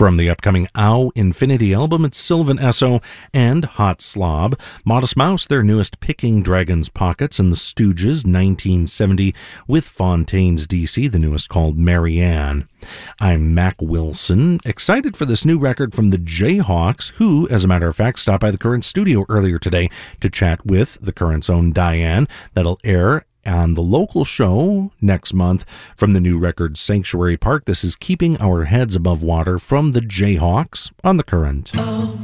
From the upcoming Ow Infinity album, it's Sylvan Esso and Hot Slob. Modest Mouse, their newest Picking Dragon's Pockets, and the Stooges, 1970, with Fontaine's DC, the newest called Marianne. I'm Mac Wilson, excited for this new record from the Jayhawks, who, as a matter of fact, stopped by the Current studio earlier today to chat with the Current's own Diane. That'll air on the local show next month from the new record Sanctuary Park. This is Keeping Our Heads Above Water from the Jayhawks on the Current.